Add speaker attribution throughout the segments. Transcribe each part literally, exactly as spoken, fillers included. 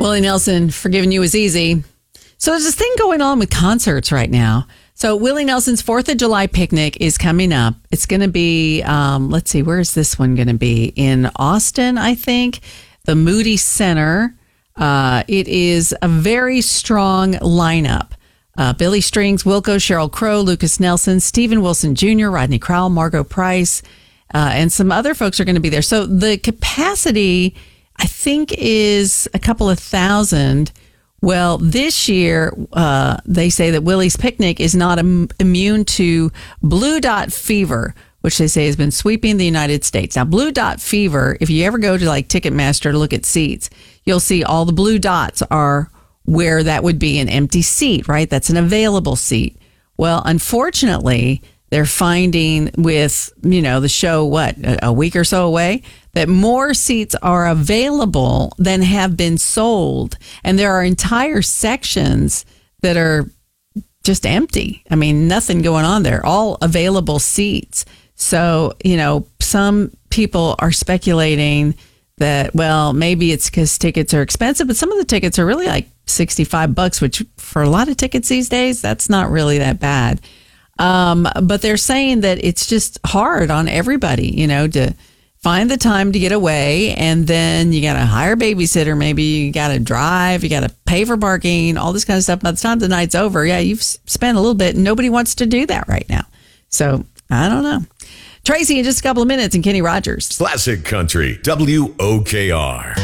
Speaker 1: Willie Nelson, Forgiving You Is Easy. So there's this thing going on with concerts right now. So Willie Nelson's fourth of July picnic is coming up. It's going to be, um, let's see, where is this one going to be? In Austin, I think. The Moody Center. Uh, it is a very strong lineup. Uh, Billy Strings, Wilco, Sheryl Crow, Lucas Nelson, Steven Wilson Junior, Rodney Crowell, Margot Price, uh, and some other folks are going to be there. So the capacity, I think, is a couple of thousand. Well, this year, uh, they say that Willie's Picnic is not im- immune to blue dot fever, which they say has been sweeping the United States. Now, blue dot fever, if you ever go to like Ticketmaster to look at seats, you'll see all the blue dots are where that would be an empty seat, right? That's an available seat. Well, unfortunately, they're finding with, you know, the show, what, a, a week or so away, that more seats are available than have been sold. And there are entire sections that are just empty. I mean, nothing going on there, all available seats. So, you know, some people are speculating that, well, maybe it's because tickets are expensive, but some of the tickets are really like sixty-five bucks, which for a lot of tickets these days, that's not really that bad. Um, but they're saying that it's just hard on everybody, you know, to find the time to get away. And then you got to hire a babysitter. Maybe you got to drive, you got to pay for parking, all this kind of stuff. By the time the night's over, yeah, you've spent a little bit and nobody wants to do that right now. So I don't know. Tracy in just a couple of minutes and Kenny Rogers.
Speaker 2: Classic Country, W O K R.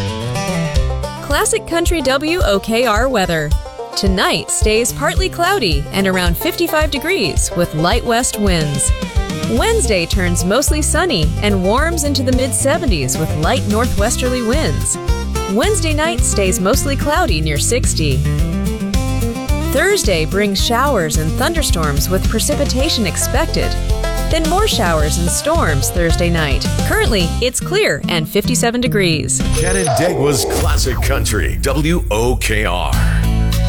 Speaker 3: Classic Country W O K R weather. Tonight stays partly cloudy and around fifty-five degrees with light west winds. Wednesday turns mostly sunny and warms into the mid seventies with light northwesterly winds. Wednesday night stays mostly cloudy near sixty. Thursday brings showers and thunderstorms with precipitation expected. Then more showers and storms Thursday night. Currently, it's clear and fifty-seven degrees.
Speaker 2: Canandaigua's Classic Country, W O K R.